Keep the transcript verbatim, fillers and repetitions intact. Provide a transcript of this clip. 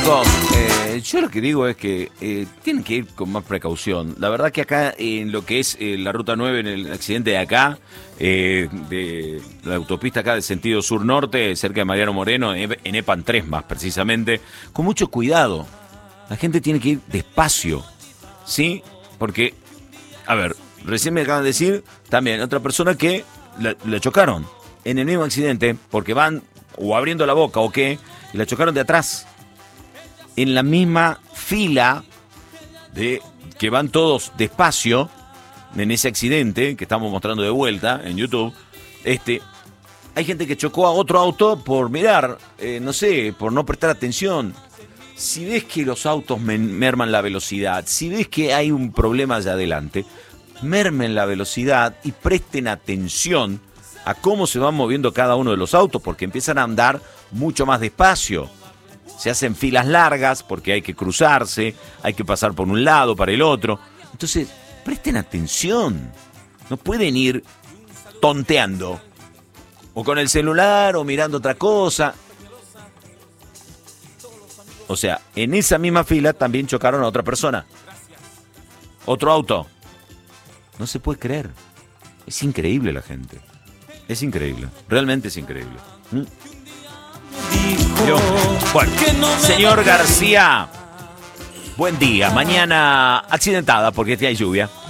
Chicos, eh, yo lo que digo es que eh, tienen que ir con más precaución. La verdad que acá en lo que es eh, la ruta nueve, en el accidente de acá, eh, de la autopista acá del sentido sur-norte, cerca de Mariano Moreno, en, en EPAN tres más precisamente, con mucho cuidado. La gente tiene que ir despacio, ¿sí? Porque, a ver, recién me acaban de decir también otra persona que la, la chocaron en el mismo accidente porque van o abriendo la boca o qué, y la chocaron de atrás. En la misma fila de que van todos despacio en ese accidente que estamos mostrando de vuelta en YouTube, este, hay gente que chocó a otro auto por mirar, eh, no sé, por no prestar atención. Si ves que los autos merman la velocidad, si ves que hay un problema allá adelante, mermen la velocidad y presten atención a cómo se van moviendo cada uno de los autos, porque empiezan a andar mucho más despacio. Se hacen filas largas porque hay que cruzarse, hay que pasar por un lado, para el otro. Entonces, presten atención. No pueden ir tonteando. O con el celular, o mirando otra cosa. O sea, en esa misma fila también chocaron a otra persona. Otro auto. No se puede creer. Es increíble la gente. Es increíble. Realmente es increíble. ¿Mm? Yo. Bueno, señor García, buen día. Mañana accidentada porque hay lluvia.